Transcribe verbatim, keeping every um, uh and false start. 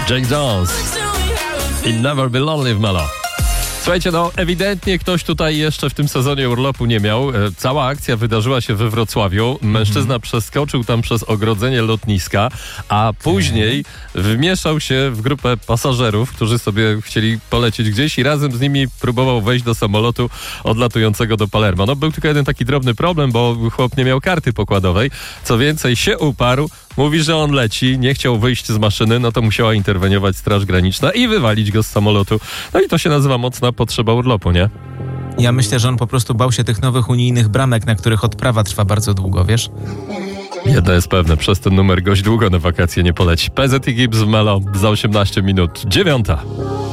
Jake Jones i Never Be Lonely w Melo. Słuchajcie, no ewidentnie ktoś tutaj jeszcze w tym sezonie urlopu nie miał. Cała akcja wydarzyła się we Wrocławiu. Mężczyzna mm. przeskoczył tam przez ogrodzenie lotniska, a później wmieszał się w grupę pasażerów, którzy sobie chcieli polecieć gdzieś i razem z nimi próbował wejść do samolotu odlatującego do Palermo. No był tylko jeden taki drobny problem, bo chłop nie miał karty pokładowej. Co więcej, się uparł. Mówi, że on leci, nie chciał wyjść z maszyny, no to musiała interweniować Straż Graniczna i wywalić go z samolotu. No i to się nazywa mocna potrzeba urlopu, nie? Ja myślę, że on po prostu bał się tych nowych unijnych bramek, na których odprawa trwa bardzo długo, wiesz? Jedno jest pewne, przez ten numer gość długo na wakacje nie poleci. P Z i Gibbs w Melo za osiemnaście minut. Dziewiąta.